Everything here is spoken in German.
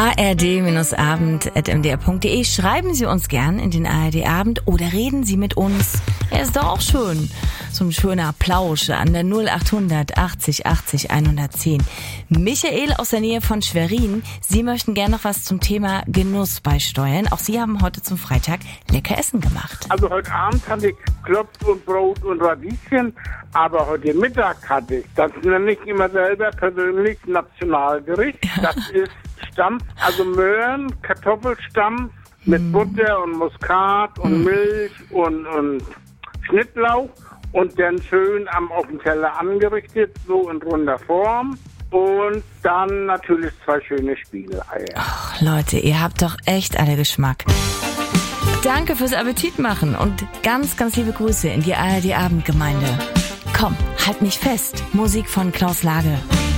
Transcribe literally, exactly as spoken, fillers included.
a r d abend at m d r punkt d e. Schreiben Sie uns gern in den A R D Abend oder reden Sie mit uns. Er ist doch auch schön. So ein schöner Plausch an der null achthundert achtzig achtzig hundertzehn. Michael aus der Nähe von Schwerin, Sie möchten gern noch was zum Thema Genuss beisteuern. Auch Sie haben heute zum Freitag lecker Essen gemacht. Also heute Abend hatte ich Klopf und Brot und Radieschen, aber heute Mittag hatte ich, das nenne ich immer selber persönlich Nationalgericht. Das ist Stampf, also Möhren, Kartoffelstampf mit mm. Butter und Muskat und mm. Milch und, und Schnittlauch und dann schön am auf dem Teller angerichtet, so in runder Form. Und dann natürlich zwei schöne Spiegeleier. Ach, Leute, ihr habt doch echt alle Geschmack. Danke fürs Appetit machen und ganz, ganz liebe Grüße in die A R D Abendgemeinde. Komm, halt mich fest. Musik von Klaus Lage.